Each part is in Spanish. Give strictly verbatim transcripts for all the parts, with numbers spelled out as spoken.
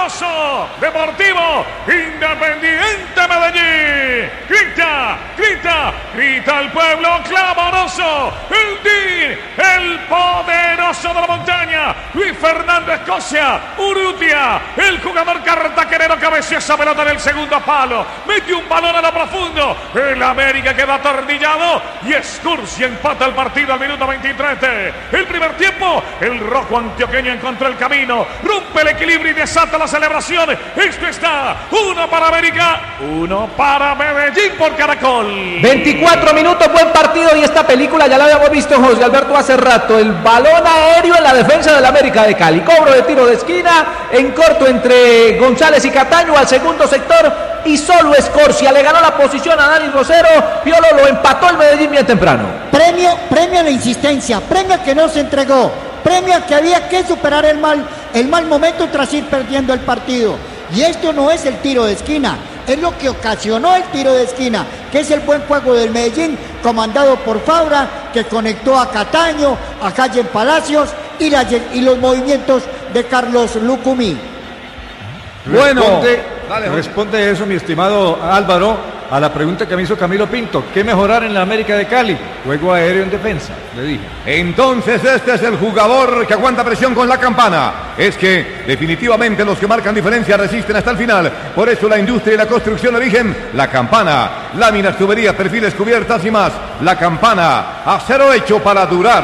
clamoroso, Deportivo Independiente Medellín. Grita, grita, grita el pueblo clamoroso. El D, el poderoso de la montaña. Luis Fernando Escocia, Urrutia, el jugador cartaquerero cabeció esa pelota en el segundo palo. Mete un balón a lo profundo. El América queda atornillado y Escurcia empata el partido al minuto veintitrés. El primer tiempo, el rojo antioqueño encontró el camino, rompe el equilibrio y desata la celebración. Esto está uno para América, uno para Medellín por Caracol. veinticuatro minutos, buen partido, y esta película ya la habíamos visto, José Alberto, hace rato. El balón aéreo en la defensa del América de Cali, cobro de tiro de esquina en corto entre González y Cataño al segundo sector, y solo Escorcia le ganó la posición a Dani Rosero. Piolo lo empató el Medellín bien temprano. Premio, premio a la insistencia, premio a que no se entregó, premio a que había que superar el mal, el mal momento tras ir perdiendo el partido. Y esto no es el tiro de esquina, es lo que ocasionó el tiro de esquina, que es el buen juego del Medellín, comandado por Fabra, que conectó a Cataño, a Calle Palacios y, la, y los movimientos de Carlos Lucumí. Bueno, responde, dale, responde eso, mi estimado Álvaro, a la pregunta que me hizo Camilo Pinto. ¿Qué mejorar en la América de Cali? Juego aéreo en defensa, le dije. Entonces este es el jugador que aguanta presión con la campana. Es que definitivamente los que marcan diferencia resisten hasta el final. Por eso la industria y la construcción eligen la campana. Láminas, tuberías, perfiles, cubiertas y más. La campana, acero hecho para durar.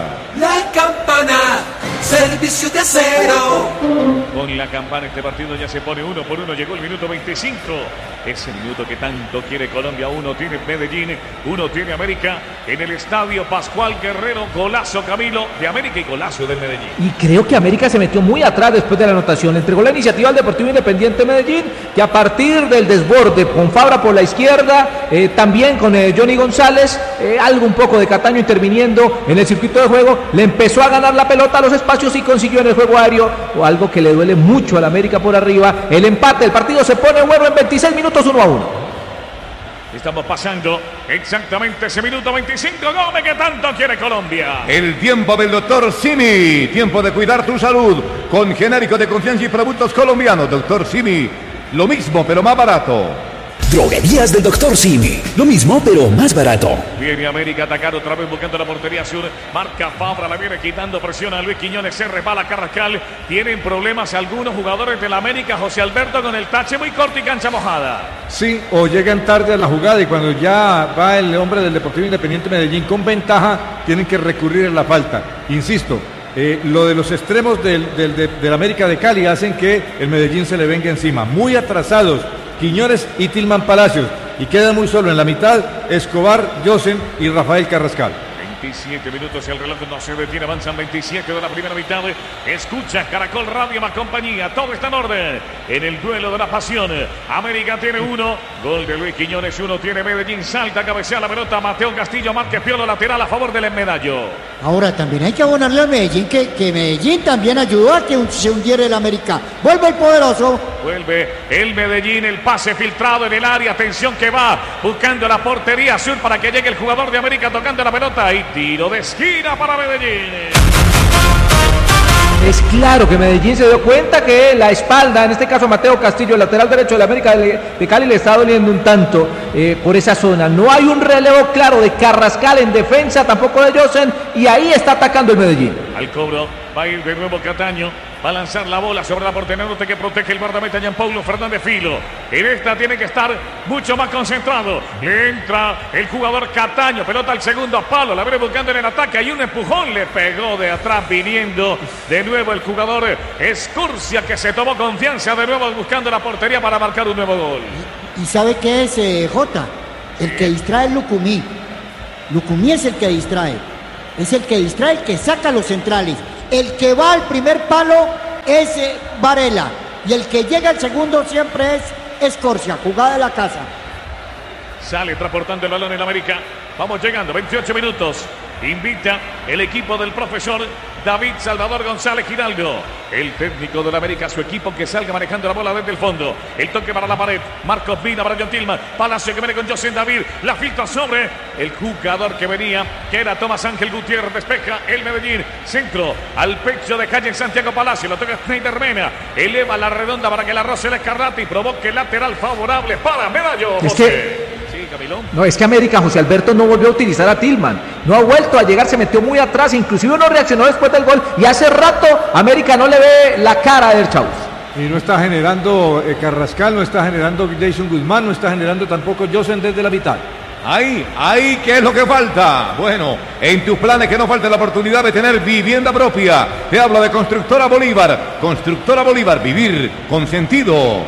La campana, servicio de acero. Con la campana este partido ya se pone uno por uno. Llegó el minuto veinticinco. Ese minuto que tanto quiere Colombia. Uno tiene Medellín, uno tiene América. En el estadio Pascual Guerrero, golazo Camilo de América y golazo de Medellín. Y creo que América se metió muy atrás después de la anotación. Le entregó la iniciativa al Deportivo Independiente Medellín, que a partir del desborde con Fabra por la izquierda, eh, también con eh, Johnny González, eh, algo un poco de Cataño interviniendo en el circuito de juego, le empezó a ganar la pelota a los espacios y consiguió en el juego aéreo, o algo que le duele mucho al América por arriba, el empate. El partido se pone bueno en veintiséis minutos, uno a uno. Estamos pasando exactamente ese minuto veinticinco, Gómez, que tanto quiere Colombia. El tiempo del doctor Simi, tiempo de cuidar tu salud con genérico de confianza y productos colombianos. Doctor Simi, lo mismo pero más barato. Droguerías del doctor Simi, lo mismo pero más barato. Viene América a atacar otra vez buscando la portería sur. Marca Fabra, la viene quitando presión a Luis Quiñones. Se resbala Carrascal. Tienen problemas algunos jugadores de la América, José Alberto, con el tache muy corto y cancha mojada. Sí, o llegan tarde a la jugada y cuando ya va el hombre del Deportivo Independiente Medellín con ventaja, tienen que recurrir a la falta. Insisto, eh, lo de los extremos del, del, de, del América de Cali hacen que el Medellín se le venga encima. Muy atrasados Quiñones y Tilman Palacios, y queda muy solo en la mitad Escobar, Yosen y Rafael Carrascal. veintisiete minutos y el reloj no se detiene, avanzan veintisiete de la primera mitad. Escucha Caracol Radio más compañía, todo está en orden en el duelo de la pasión. América tiene uno, gol de Luis Quiñones, uno tiene Medellín, salta, cabecea la pelota, Mateo Castillo, Márquez Piolo, lateral a favor del Medallo. Ahora también hay que abonarle al Medellín, que, que Medellín también ayudó a que se hundiera el América. Vuelve el poderoso. Vuelve el Medellín, el pase filtrado en el área, atención que va buscando la portería sur para que llegue el jugador de América tocando la pelota y tiro de esquina para Medellín. Es claro que Medellín se dio cuenta que la espalda, en este caso Mateo Castillo, el lateral derecho de la América de Cali, le está doliendo un tanto eh, por esa zona. No hay un relevo claro de Carrascal en defensa, tampoco de Yosen, y ahí está atacando el Medellín. Al cobro va a ir de nuevo Cataño, va a lanzar la bola sobre la portería norte que protege el guardameta Gianpaulo Fernández Filo. En esta tiene que estar mucho más concentrado. Le entra el jugador Cataño, pelota al segundo palo, la viene buscando en el ataque, hay un empujón, le pegó de atrás viniendo de nuevo el jugador Escurcia, que se tomó confianza de nuevo buscando la portería para marcar un nuevo gol. ¿Y, y sabe qué es, eh, Jota? El que distrae es Lucumí. Lucumí es el que distrae. Es el que distrae, el que saca los centrales. El que va al primer palo es eh, Varela. Y el que llega al segundo siempre es Escorcia, jugada de la casa. Sale transportando el balón en América. Vamos llegando, veintiocho minutos. Invita el equipo del profesor David Salvador González Giraldo, el técnico del América, su equipo que salga manejando la bola desde el fondo. El toque para la pared, Marcos Vina para John Tillman, Palacio que viene con José David, la filtra sobre el jugador que venía, que era Tomás Ángel Gutiérrez, despeja el Medellín, centro al pecho de calle Santiago Palacio, lo toca Schneider Mena, eleva la redonda para que la roce el Escarlata y provoque lateral favorable para Medallo. Es que... Camilo. No, es que América, José Alberto, no volvió a utilizar a Tillman, no ha vuelto a llegar, se metió muy atrás, inclusive no reaccionó después del gol y hace rato América no le ve la cara a Erchaus. Y no está generando eh, Carrascal, no está generando Jason Guzmán, no está generando tampoco Josen desde la mitad. Ahí, ahí, ¿qué es lo que falta? Bueno, en tus planes que no falte la oportunidad de tener vivienda propia. Te hablo de Constructora Bolívar. Constructora Bolívar, vivir con sentido.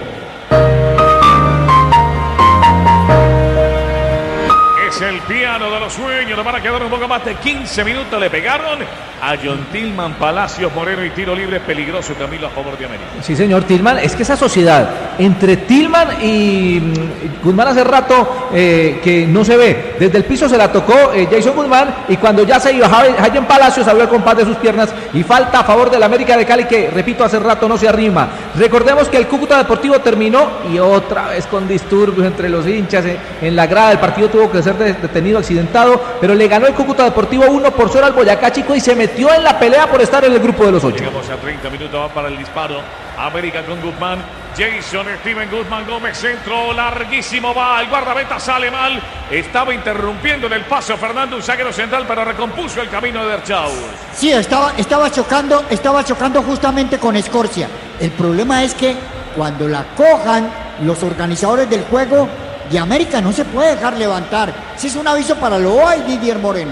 Es el piano de los sueños, nos van a quedar un poco más de quince minutos, le pegaron a John Tillman, Palacios, Moreno y tiro libre peligroso, Camilo, a favor de América. Sí, señor, Tillman, es que esa sociedad entre Tillman y Guzmán hace rato eh, que no se ve, desde el piso se la tocó eh, Jason Guzmán y cuando ya se iba Jayen Palacios abrió el compás de sus piernas y falta a favor del América de Cali que, repito, hace rato no se arrima. Recordemos que el Cúcuta Deportivo terminó y otra vez con disturbios entre los hinchas en, en la grada, el partido tuvo que ser detenido, accidentado, pero le ganó el Cúcuta Deportivo uno por cero al Boyacá Chico y se metió en la pelea por estar en el grupo de los ocho. Llegamos a treinta minutos, va para el disparo. América con Guzmán, Jason Steven Guzmán Gómez, centro larguísimo, va, el guardameta sale mal, estaba interrumpiendo en el paso Fernando, un zaguero central, pero recompuso el camino de Erchaus. Sí, estaba, estaba chocando, estaba chocando justamente con Escorcia. El problema es que cuando la cojan los organizadores del juego, y América no se puede dejar levantar. Ese es un aviso para Loa y Didier Moreno.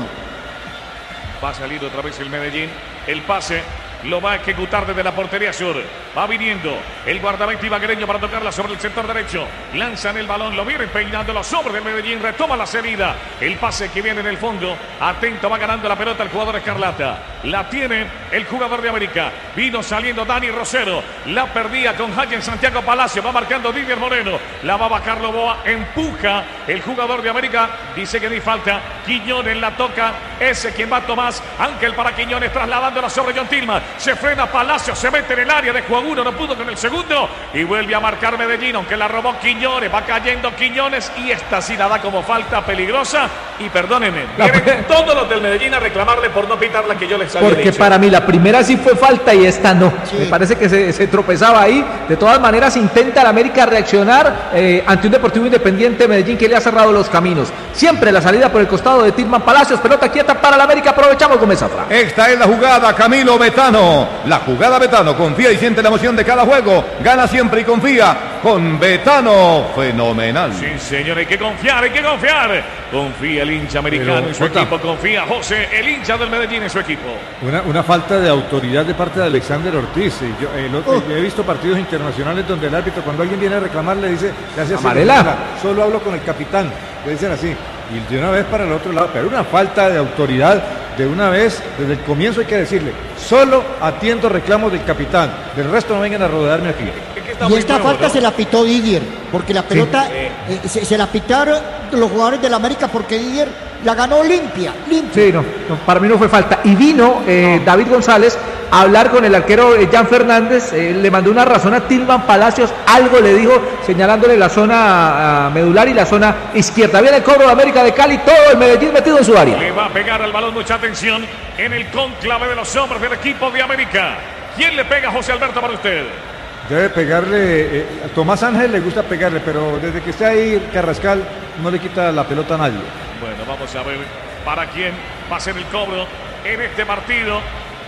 Va a salir otra vez el Medellín. El pase lo va a ejecutar desde la portería sur. Va viniendo el guardameta ibaguereño para tocarla sobre el sector derecho. Lanzan el balón, lo vienen peinándolo sobre el Medellín. Retoma la salida. El pase que viene en el fondo. Atento, va ganando la pelota el jugador Escarlata. La tiene el jugador de América. Vino saliendo Dani Rosero. La perdía con Jayen Santiago Palacio. Va marcando Didier Moreno. La va a bajar Loboa. Empuja el jugador de América. Dice que ni falta. Quiñones la toca. Ese quien va Tomás. Ángel para Quiñones trasladándola sobre John Tillman. Se frena Palacio, se mete en el área de juego uno, no pudo con el segundo y vuelve a marcar Medellín, aunque la robó Quiñones, va cayendo Quiñones y esta sí la da como falta peligrosa y perdónenme, vienen todos los del Medellín a reclamarle por no pitar la que yo les había Porque dicho. Para mí la primera sí fue falta y esta no, sí. Me parece que se, se tropezaba ahí, de todas maneras intenta el América reaccionar eh, ante un Deportivo Independiente Medellín que le ha cerrado los caminos, siempre la salida por el costado de Tillman Palacios, pelota quieta para el América, aprovechamos Gómez Zafra. Esta es la jugada, Camilo Betano. La jugada Betano, confía y siente la emoción de cada juego, gana siempre y confía con Betano, fenomenal. Sí, señor, hay que confiar, hay que confiar. Confía el hincha americano Pero, en su Jota. equipo, confía José, el hincha del Medellín en su equipo. Una, una falta de autoridad de parte de Alexander Ortiz. Yo, eh, lo, uh. yo he visto partidos internacionales donde el árbitro, cuando alguien viene a reclamar, le dice, le hace amarela. Así, solo hablo con el capitán, le dicen así. Y de una vez para el otro lado, pero una falta de autoridad, de una vez, desde el comienzo hay que decirle, solo atiendo reclamos del capitán, del resto no vengan a rodearme aquí. Y esta nuevo, falta ¿no? se la pitó Didier, porque la pelota sí. eh, se, se la pitaron los jugadores del América porque Didier la ganó limpia, limpia. Sí, no, no para mí no fue falta. Y vino eh, no. David González a hablar con el arquero eh, Jan Fernández, eh, le mandó una razón a Tillman Palacios, algo le dijo, señalándole la zona uh, medular y la zona izquierda. Viene el cobro de América de Cali, todo el Medellín metido en su área. Le va a pegar al balón, mucha atención en el conclave de los hombres del equipo de América. ¿Quién le pega, José Alberto, para usted? Debe pegarle, eh, a Tomás Ángel le gusta pegarle, pero desde que está ahí Carrascal no le quita la pelota a nadie. Bueno, vamos a ver para quién va a ser el cobro en este partido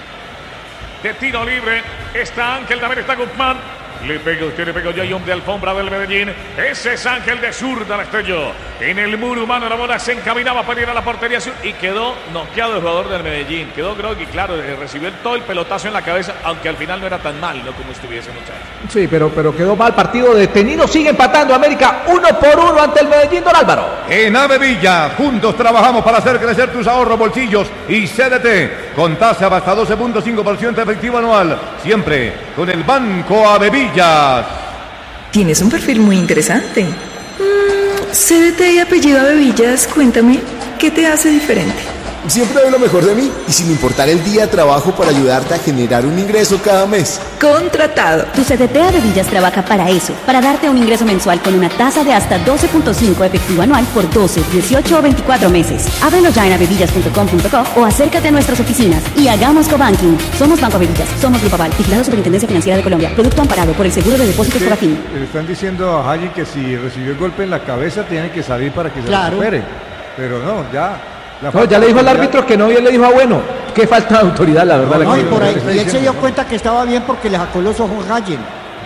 de tiro libre. Está Ángel, también está Guzmán. Le pega usted, le pegó ya hay hombre de alfombra del Medellín. Ese es Ángel de zurda, la estrelló. En el muro humano la bola se encaminaba para ir a la portería sur y quedó noqueado el jugador del Medellín. Quedó groggy, claro, recibió todo el pelotazo en la cabeza, aunque al final no era tan mal, ¿no? Como estuviese, muchachos. Sí, pero, pero quedó mal, partido detenido. Sigue empatando América uno por uno ante el Medellín, don Álvaro. En Avevilla, juntos trabajamos para hacer crecer tus ahorros, bolsillos y C D T. Con tasa hasta doce punto cinco por ciento efectivo anual. Siempre con el Banco Avevilla. Tienes un perfil muy interesante. Mm, C D T y apellido Avevillas, cuéntame, ¿qué te hace diferente? Siempre doy lo mejor de mí y sin importar el día trabajo para ayudarte a generar un ingreso cada mes. Contratado. Tu C D T A Bevillas trabaja para eso, para darte un ingreso mensual con una tasa de hasta doce punto cinco efectivo anual por doce, dieciocho o veinticuatro meses. Ábrelo ya en abevillas punto com punto co o acércate a nuestras oficinas y hagamos cobanking. Somos Banco Abevillas, somos Grupo Aval, vigilado Superintendencia Financiera de Colombia, producto amparado por el Seguro de Depósitos Fogafín. Le están diciendo a Haji que si recibió el golpe en la cabeza tiene que salir para que se Claro. recupere. Pero no, ya. No, ya le dijo al árbitro que no, y él le dijo, ah, bueno, qué falta de autoridad, la verdad. No, la no, y, que- por ahí, está y él se diciendo, dio ¿no? cuenta que estaba bien porque le sacó los ojos a Hayen.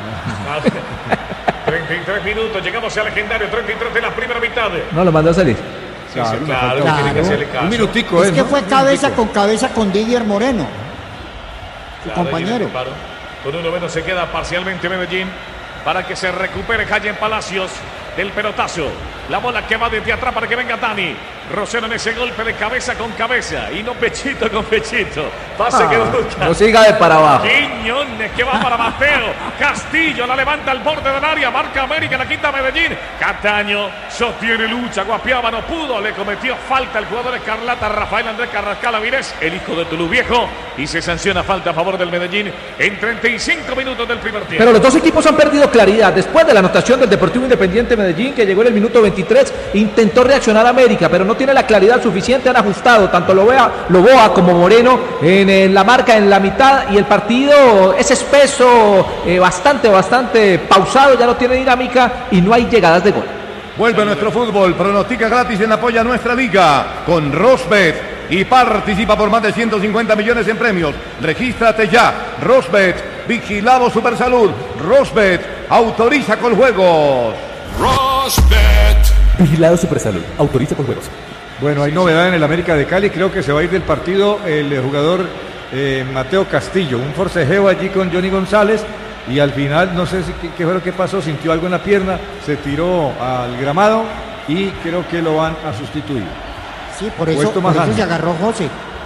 treinta y tres minutos, llegamos al legendario treinta y tres de la primera mitad. No, lo mandó a salir. Sí, Claro, sí, una claro, falta- tiene que Claro. hacerle caso. Un minutico, Es ¿eh? que ¿no? fue Un cabeza minutico. con cabeza con Didier Moreno, su Claro, compañero. y el disparo. Con uno menos se queda parcialmente Medellín para que se recupere Hayen Palacios del pelotazo. La bola que va desde atrás para que venga Dani. Rosero en ese golpe de cabeza con cabeza y no pechito con pechito. Pase Ah, que busca. no siga de para abajo. Quiñones que va para Mateo. Castillo la levanta al borde del área. Marca América, la quita Medellín. Cataño sostiene lucha. Guapiaba no pudo. Le cometió falta el jugador escarlata Rafael Andrés Carrascal Avilés, el hijo de Tulú Viejo. Y se sanciona falta a favor del Medellín en treinta y cinco minutos del primer tiempo. Pero los dos equipos han perdido claridad. Después de la anotación del Deportivo Independiente Medellín, que llegó en el minuto veintitrés, intentó reaccionar América, pero no tiene la claridad suficiente. Han ajustado tanto Loboa, Loboa como Moreno en, en la marca en la mitad, y el partido es espeso, eh, bastante, bastante pausado, ya no tiene dinámica y no hay llegadas de gol. Vuelve nuestro fútbol, pronostica gratis en apoya a nuestra liga con Rosbet y participa por más de ciento cincuenta millones en premios. Regístrate ya. Rosbet, vigilado Supersalud. Rosbet, autoriza con juegos. Vigilado Supersalud. Autoriza con juegos. Bueno, hay novedad en el América de Cali. Creo que se va a ir del partido el eh, jugador eh, Mateo Castillo. Un forcejeo allí con Johnny González. Y al final, no sé si, qué, qué fue lo que pasó. Sintió algo en la pierna. Se tiró al gramado. Y creo que lo van a sustituir. Sí, por O eso, esto por más eso Ángel. se agarró José.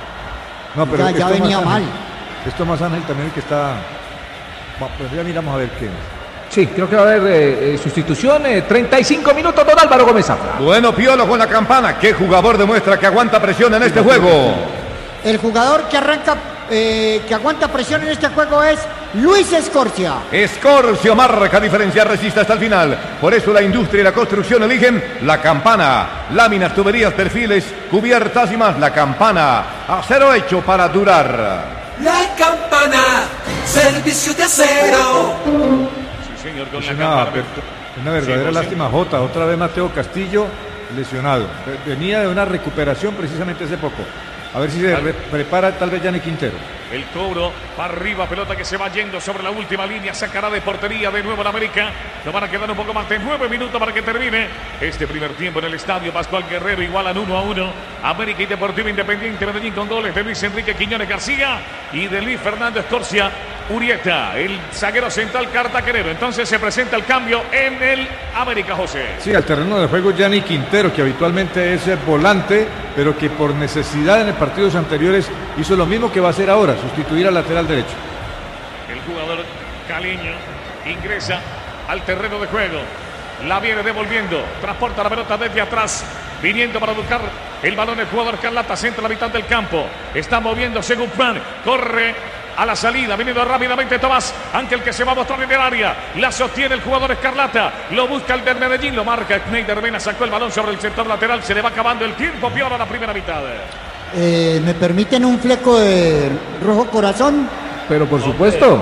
No, pero Ya- ya esto más venía Ángel. mal. Esto más Ángel también el que está. Bueno, pues ya miramos a ver qué. Sí, creo que va a haber eh, eh, sustitución. eh, treinta y cinco minutos, don Álvaro Gómez Zafra. Bueno, Piolo con la campana. ¿Qué jugador demuestra que aguanta presión en este juego? El jugador que arranca, eh, que aguanta presión en este juego es Luis Escorcia. Escorcio marca diferencia, resiste hasta el final. Por eso la industria y la construcción eligen la campana. Láminas, tuberías, perfiles, cubiertas y más. La campana. Acero hecho para durar. La campana, servicio de acero. Sí, señor, con Es la una, campana. ver- una verdadera Sí, José. lástima, Jota. Otra vez Mateo Castillo lesionado. Venía de una recuperación precisamente hace poco. A ver si se re- prepara tal vez Yanni Quintero. El cobro para arriba, pelota que se va yendo sobre la última línea, sacará de portería de nuevo en América. Nos van a quedar un poco más de nueve minutos para que termine este primer tiempo en el estadio. Pascual Guerrero igualan uno a uno. América y Deportivo Independiente Medellín con goles de Luis Enrique Quiñones García y de Luis Fernando Escorcia Urieta, el zaguero central cartaquerero. Entonces se presenta el cambio en el América, José. Sí, al terreno de juego Yanni Quintero, que habitualmente es eh, volante, pero que por necesidad en partidos anteriores hizo lo mismo que va a hacer ahora, sustituir al lateral derecho. El jugador caleño ingresa al terreno de juego. La viene devolviendo. Transporta la pelota desde atrás. Viniendo para buscar el balón el jugador Escarlata. Centra la mitad del campo. Está moviéndose Guzmán. Corre a la salida. Viniendo rápidamente Tomás. Ángel que se va a mostrar en el área. La sostiene el jugador Escarlata. Lo busca el del Medellín. Lo marca Schneider Mena. Sacó el balón sobre el sector lateral. Se le va acabando el tiempo. Peor a la primera mitad. Eh, ¿Me permiten un fleco de rojo corazón? Pero por supuesto.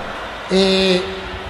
Eh,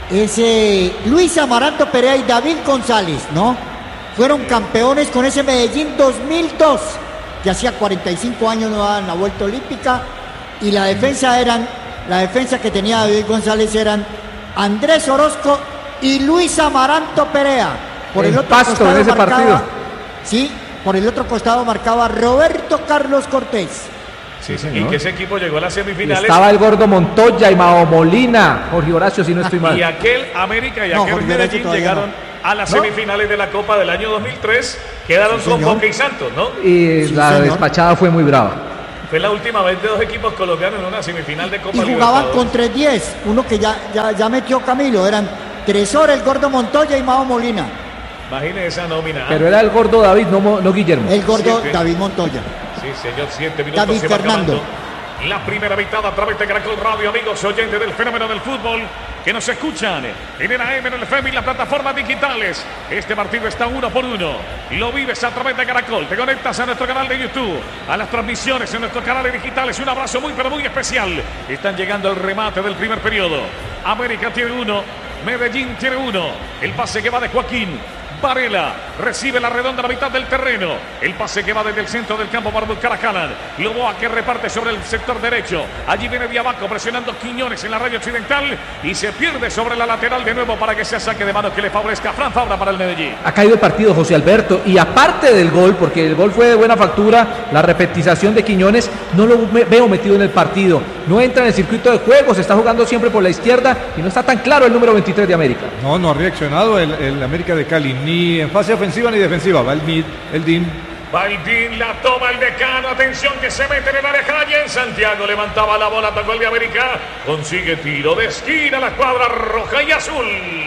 ese Luis Amaranto Perea y David González, ¿no? Fueron campeones con ese Medellín dos mil dos, que hacía cuarenta y cinco años no daban la vuelta olímpica, y la defensa eran, la defensa que tenía David González eran Andrés Orozco y Luis Amaranto Perea. Por el En otro Pasto, costado en ese marcaba- partido. Sí, por el otro costado marcaba Roberto Carlos Cortés. Sí, Sí, y señor. que ese equipo llegó a las Y semifinales. estaba el gordo Montoya y Mao Molina, Jorge Horacio, si no estoy mal. Y aquel América y No, aquel Jorge Medellín Horacio todavía llegaron no. a las ¿No? semifinales de la Copa del año dos mil tres. Quedaron Sí, con señor. Boca y Santos, ¿no? Y Sí, la señor. despachada fue muy brava. Fue la última vez de dos equipos colombianos en una semifinal de Copa Y jugaban Libertadores. con tres diez, uno que ya, ya, ya metió Camilo, eran Tresor, el gordo Montoya y Mao Molina. Imagine esa nómina. Pero era el gordo David, no, no Guillermo. El gordo Siete. David Montoya. Sí, señor, siete minutos. David se va Fernando. acabando la primera mitad a través de Caracol Radio, amigos oyentes del fenómeno del fútbol que nos escuchan en el A M, en el F M y las plataformas digitales. Este partido está uno por uno. Lo vives a través de Caracol. Te conectas a nuestro canal de YouTube, a las transmisiones en nuestros canales digitales. Un abrazo muy, pero muy especial. Están llegando al remate del primer periodo. América tiene uno, Medellín tiene uno. El pase que va de Joaquín Varela recibe la redonda a la mitad del terreno. El pase que va desde el centro del campo para buscar a Haaland. Loboa que reparte sobre el sector derecho. Allí viene Diabaco presionando Quiñones en la raya occidental y se pierde sobre la lateral de nuevo para que sea saque de mano que le favorezca a Fran Fabra para el Medellín. Ha caído el partido, José Alberto, y aparte del gol, porque el gol fue de buena factura, la repetización de Quiñones, no lo me- veo metido en el partido. No entra en el circuito de juego, se está jugando siempre por la izquierda y no está tan claro el número veintitrés de América. No, no ha reaccionado el, el América de Cali, ni en fase ofensiva ni defensiva. Va el mid, el D I N. Baldín la toma el decano, atención que se mete en el área calle en Santiago, levantaba la bola, tocó el de América, consigue tiro de esquina, la escuadra roja y azul.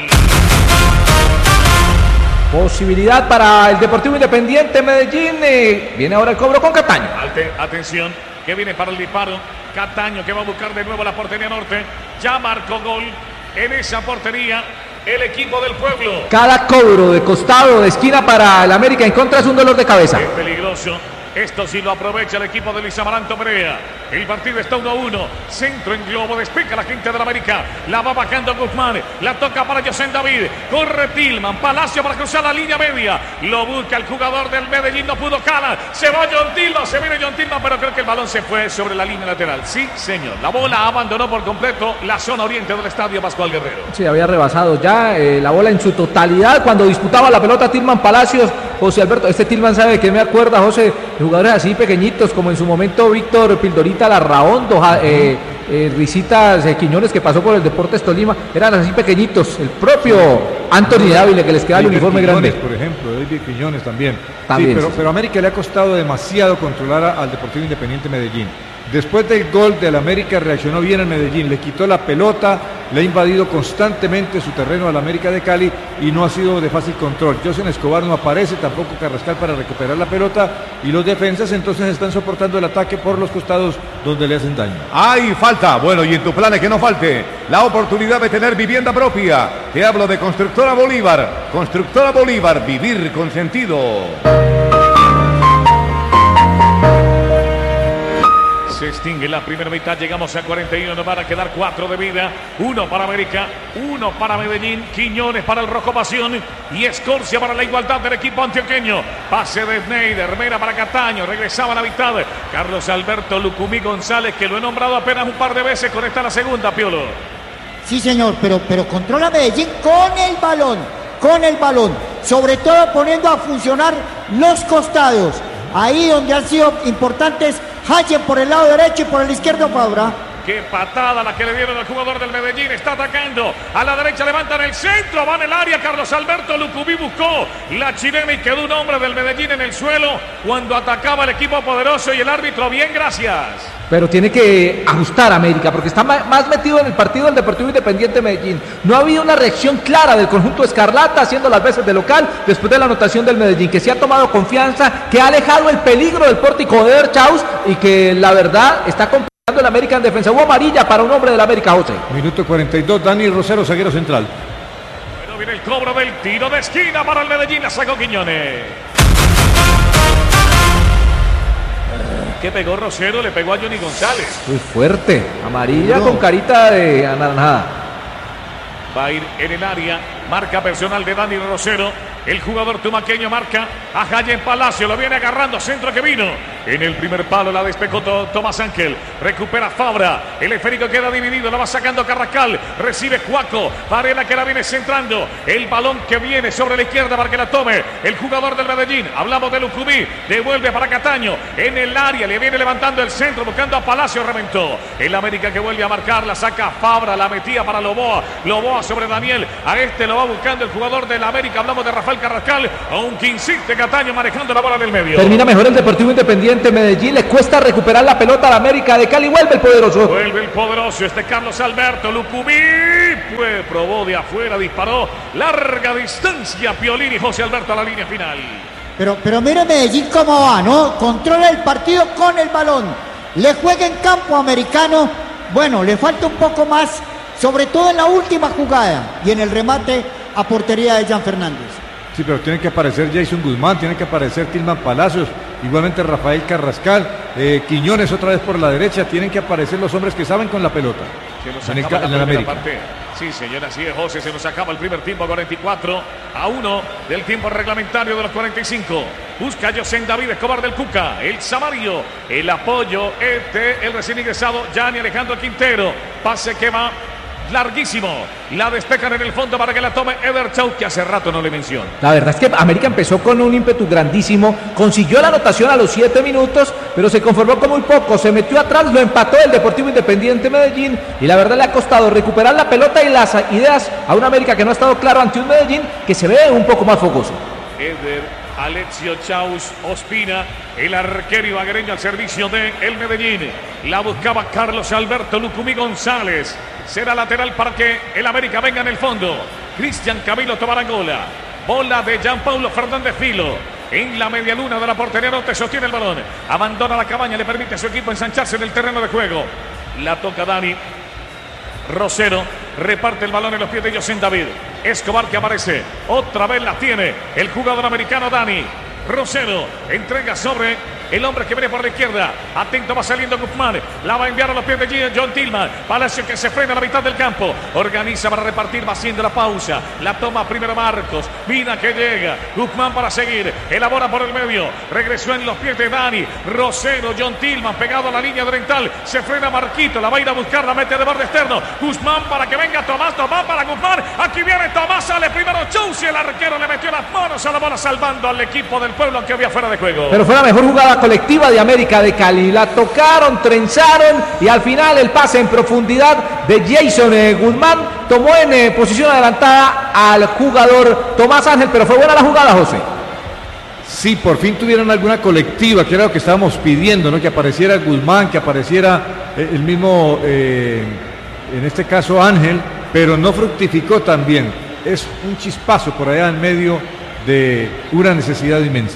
Posibilidad para el Deportivo Independiente Medellín. eh, viene ahora el cobro con Cataño. Alte- atención, que viene para el disparo, Cataño que va a buscar de nuevo la portería norte, ya marcó gol en esa portería el equipo del pueblo. Cada cobro de costado, de esquina para el América en contra es un dolor de cabeza. Es peligroso. Esto sí lo aprovecha el equipo de Luis Amaranto Perea. El partido está uno a uno. Centro en globo. Despeja la gente de la América. La va bajando Guzmán. La toca para José David. Corre Tillman. Palacio para cruzar la línea media. Lo busca el jugador del Medellín. No pudo Cala. Se va John Tillman. Se viene John Tillman. Pero creo que el balón se fue sobre la línea lateral. Sí, señor. La bola abandonó por completo la zona oriente del estadio Pascual Guerrero. Sí, había rebasado ya eh, la bola en su totalidad cuando disputaba la pelota Tillman Palacios. José Alberto, este Tillman sabe de qué me acuerda, José, de jugadores así pequeñitos como en su momento Víctor Pildorita Larraondo, ja, eh, eh, Risitas eh, Quiñones que pasó por el Deportes Tolima, eran así pequeñitos. El propio Anthony Dávila que les queda el David uniforme Quiñones, grande. por ejemplo, David Quiñones también. También, sí, pero, sí. pero a América le ha costado demasiado controlar a- al Deportivo Independiente Medellín. Después del gol del América reaccionó bien el Medellín, le quitó la pelota, le ha invadido constantemente su terreno al América de Cali y no ha sido de fácil control. Josen Escobar no aparece, tampoco Carrascal para recuperar la pelota y los defensas entonces están soportando el ataque por los costados donde le hacen daño. Hay falta. Bueno, y en tu plan es que no falte la oportunidad de tener vivienda propia. Te hablo de Constructora Bolívar. Constructora Bolívar, vivir con sentido. Se extingue la primera mitad, llegamos a cuarenta y uno, nos van a quedar cuatro de vida, uno para América, uno para Medellín, Quiñones para el Rojo Pasión y Escorcia para la igualdad del equipo antioqueño. Pase de Schneider, Mera para Cataño, regresaba a la mitad, Carlos Alberto Lucumí González, que lo he nombrado apenas un par de veces, con esta la segunda, Piolo. Sí, señor, pero, pero controla Medellín con el balón, con el balón, sobre todo poniendo a funcionar los costados, ahí donde han sido importantes Hayen por el lado derecho y por el izquierdo Fabra. Qué patada la que le dieron al jugador del Medellín. Está atacando. A la derecha levanta en el centro. Va en el área. Carlos Alberto Lucumí buscó la chilena y quedó un hombre del Medellín en el suelo cuando atacaba el equipo poderoso y el árbitro. Bien, gracias. Pero tiene que ajustar América porque está ma- más metido en el partido del Deportivo Independiente Medellín. No ha habido una reacción clara del conjunto Escarlata haciendo las veces de local después de la anotación del Medellín, que se ha tomado confianza, que ha alejado el peligro del pórtico de Erchaus y que la verdad está complicando el América en defensa. Hubo amarilla para un hombre del América, José. Minuto cuarenta y dos, Dani Rosero, zaguero central. Bueno, viene el cobro del tiro de esquina para el Medellín. La sacó Quiñones. ¿Qué pegó Rosero? Le pegó a Johnny González. Muy fuerte, amarilla No. con carita de anaranjada. Va a ir en el área. Marca personal de Dani Rosero. El jugador tumaqueño marca a Jayen Palacio. Lo viene agarrando. Centro que vino. En el primer palo la despejó To- Tomás Ángel. Recupera Fabra. El esférico queda dividido. La va sacando Carrascal. Recibe Cuaco. Varela que la viene centrando. El balón que viene sobre la izquierda para que la tome el jugador del Medellín. Hablamos de Lucumí. Devuelve para Cataño. En el área le viene levantando el centro. Buscando a Palacio. Reventó. El América que vuelve a marcar. La saca Fabra. La metía para Loboa. Loboa va sobre Daniel. A este lo va buscando el jugador del América. Hablamos de Rafael Carrascal. Aunque insiste Cataño manejando la bola del medio. Termina mejor el Deportivo Independiente Medellín. Le cuesta recuperar la pelota al América de Cali. Vuelve el poderoso. Vuelve el poderoso. Este Carlos Alberto Lucumí. Pues probó de afuera. Disparó. Larga distancia. Piolín y José Alberto a la línea final. Pero, pero mire Medellín cómo va, ¿no? Controla el partido con el balón. Le juega en campo americano. Bueno, le falta un poco más, sobre todo en la última jugada y en el remate a portería de Jan Fernández. Sí, pero tiene que aparecer Jason Guzmán, tiene que aparecer Tilman Palacios, igualmente Rafael Carrascal, eh, Quiñones otra vez por la derecha. Tienen que aparecer los hombres que saben con la pelota. Se nos en el, acaba en la el primera América. parte. Sí, señora, así es, José. Se nos acaba el primer tiempo, cuarenta y cuatro a uno del tiempo reglamentario de los cuarenta y cinco. Busca José David Escobar del Cuca. El Samario. El apoyo este, el recién ingresado, Gianni Alejandro Quintero. Pase que va larguísimo. La despejan en el fondo para que la tome Eder Chau, que hace rato no le menciono. La verdad es que América empezó con un ímpetu grandísimo, consiguió la anotación a los siete minutos, pero se conformó con muy poco, se metió atrás, lo empató el Deportivo Independiente Medellín y la verdad le ha costado recuperar la pelota y las ideas a un América que no ha estado claro ante un Medellín que se ve un poco más fogoso. Eder Alexio Chaus Ospina, el arquero ibaguereño al servicio de el Medellín. La buscaba Carlos Alberto Lucumí González. Será lateral para que el América venga en el fondo. Cristian Camilo Tobarangola. Bola de Gianpaulo Fernández Filo. En la media luna de la portería norte sostiene el balón. Abandona la cabaña, le permite a su equipo ensancharse en el terreno de juego. La toca Dani Rosero, reparte el balón en los pies de José David Escobar, que aparece, otra vez la tiene el jugador americano Dani Rosero, entrega sobre el hombre que viene por la izquierda, atento, va saliendo Guzmán, la va a enviar a los pies de John Tillman. Palacio que se frena a la mitad del campo, organiza para repartir, va haciendo la pausa, la toma primero Marcos, Mina que llega, Guzmán para seguir, elabora por el medio, regresó en los pies de Dani Rosero, John Tillman pegado a la línea oriental, se frena Marquito, la va a ir a buscar, la mete de borde externo, Guzmán para que venga Tomás, Tomás para Guzmán, aquí viene Tomás, sale primero Chausi, el arquero le metió las manos a la bola salvando al equipo del pueblo que había fuera de juego. Pero fue la mejor jugada colectiva de América de Cali, la tocaron, trenzaron y al final el pase en profundidad de Jason eh, Guzmán tomó en eh, posición adelantada al jugador Tomás Ángel, pero fue buena la jugada, José. Sí, por fin tuvieron alguna colectiva, que era lo que estábamos pidiendo, ¿no? Que apareciera Guzmán, que apareciera eh, el mismo, eh, en este caso Ángel, pero no fructificó tan bien. Es un chispazo por allá en medio de una necesidad inmensa.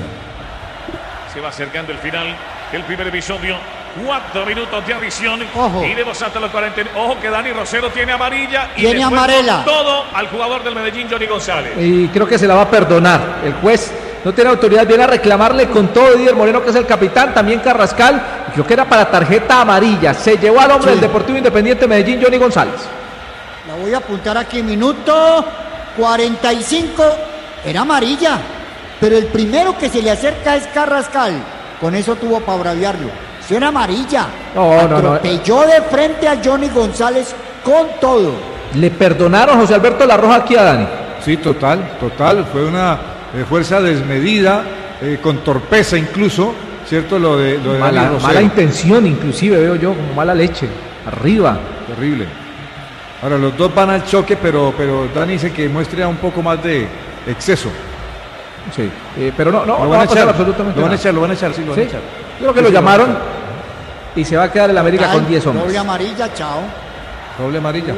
Se va acercando el final del primer episodio. Cuatro minutos de adición. Ojo. Iremos hasta los cuarenta. Ojo que Dani Rosero tiene amarilla. Y tiene amarela. Todo al jugador del Medellín, Johnny González. Y creo que se la va a perdonar. El juez no tiene autoridad, viene a reclamarle con todo Didier Moreno, que es el capitán, también Carrascal. Y creo que era para tarjeta amarilla. Se llevó al hombre sí. del Deportivo Independiente Medellín, Johnny González. La voy a apuntar aquí. Minuto cuarenta y cinco. Era amarilla. Pero el primero que se le acerca es Carrascal. Con eso tuvo para braviarlo. Eso era amarilla. No, no, no. Atropelló de frente a Johnny González con todo. Le perdonaron, José Alberto, la roja aquí a Dani. Sí, total, total. Fue una eh, fuerza desmedida, eh, con torpeza incluso, ¿cierto? Lo de, lo de mala, Dani Rosero. Mala intención, inclusive, veo yo, como mala leche. Arriba. Terrible. Ahora, los dos van al choque, pero, pero Dani dice que muestre un poco más de exceso. Sí, eh, pero no, no, lo no van va a echar, absolutamente lo van a nada. echar, lo van a echar, sí, lo van ¿Sí? a echar. Yo creo que sí, lo sí, llamaron lo y se va a quedar el América Total, con diez hombres. Doble amarilla, chao. Doble amarilla.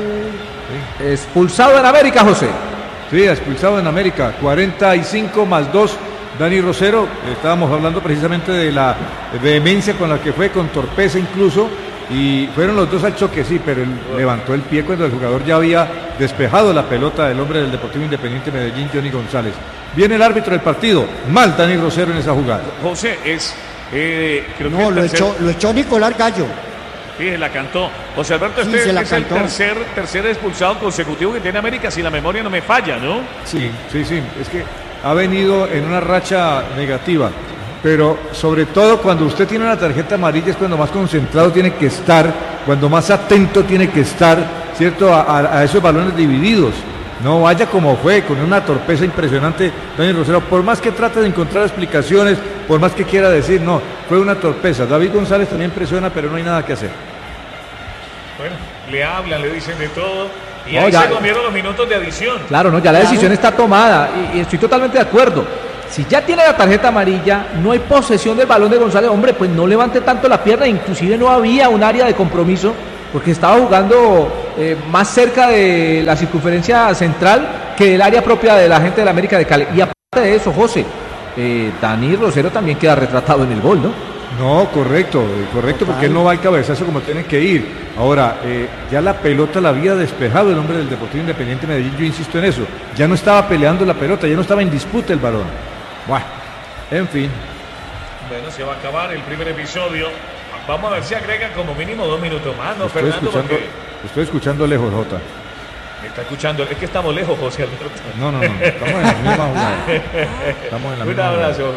Uh, sí. Expulsado en América, José. Sí, expulsado en América. cuarenta y cinco más dos. Dani Rosero, estábamos hablando precisamente de la vehemencia con la que fue, con torpeza incluso. Y fueron los dos al choque, sí, pero él levantó el pie cuando el jugador ya había despejado la pelota del hombre del Deportivo Independiente Medellín, Johnny González. Viene el árbitro del partido, mal Dani Rosero en esa jugada. José, es... Eh, creo no, que lo, tercer... echó, lo echó Nicolás Gallo. Sí, la cantó. José Alberto, Sí, este se la es cantó. el tercer, tercer expulsado consecutivo que tiene América, si la memoria no me falla, ¿no? Sí, sí, sí, es que ha venido en una racha negativa. Pero sobre todo cuando usted tiene una tarjeta amarilla es cuando más concentrado tiene que estar, cuando más atento tiene que estar, ¿cierto? A, a, a esos balones divididos. No vaya como fue, con una torpeza impresionante Dani Rosero. Por más que trate de encontrar explicaciones, por más que quiera decir, no, fue una torpeza. David González también presiona, pero no hay nada que hacer. Bueno, le hablan, le dicen de todo. Y No, ahí ya- se comieron los minutos de adición. Claro, no, ya la decisión está tomada y, y estoy totalmente de acuerdo. Si ya tiene la tarjeta amarilla, no hay posesión del balón de González, hombre, pues no levante tanto la pierna, inclusive no había un área de compromiso porque estaba jugando eh, más cerca de la circunferencia central que del área propia de la gente de la América de Cali. Y aparte de eso, José, eh, Dani Rosero también queda retratado en el gol, ¿no? No, correcto, eh, correcto, porque él no va al cabezazo como tiene que ir. Ahora, eh, ya la pelota la había despejado el hombre del Deportivo Independiente Medellín, yo insisto en eso. Ya no estaba peleando la pelota, ya no estaba en disputa el balón. Bueno, en fin. Bueno, se va a acabar el primer episodio. Vamos a ver si agregan como mínimo dos minutos más, ¿no, Estoy Fernando? escuchando, Porque estoy escuchando lejos, Jota. me está escuchando. Es que estamos lejos, José Alberto. No, no, no, estamos en la misma jugada. Estamos en la Un misma jugada. abrazo.